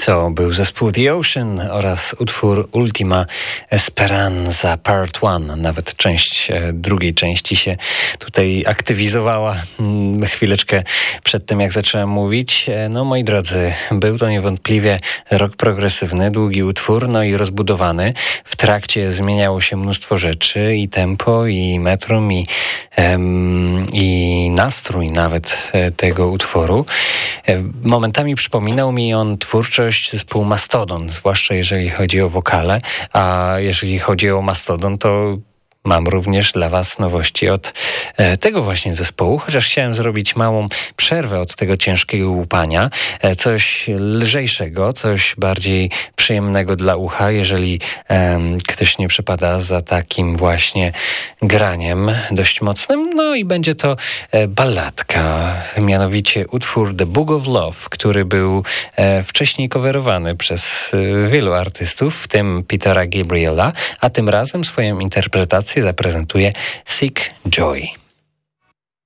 To był zespół The Ocean oraz utwór Ultima Esperanza Part 1. Nawet część drugiej części się tutaj aktywizowała chwileczkę przed tym, jak zacząłem mówić. No moi drodzy, był to niewątpliwie rock progresywny, długi utwór, no i rozbudowany. W trakcie zmieniało się mnóstwo rzeczy, i tempo, i metrum, i nastrój nawet tego utworu. Momentami przypominał mi on twórczość zespołu Mastodon, zwłaszcza jeżeli chodzi o wokale, a jeżeli chodzi o Mastodon, to mam również dla Was nowości od tego właśnie zespołu, chociaż chciałem zrobić małą przerwę od tego ciężkiego łupania, coś lżejszego, coś bardziej przyjemnego dla ucha, jeżeli ktoś nie przepada za takim właśnie graniem dość mocnym. No i będzie to balladka, mianowicie utwór The Book of Love, który był wcześniej coverowany przez wielu artystów, w tym Petera Gabriela, a tym razem swoją interpretację zaprezentuje Sick Joy.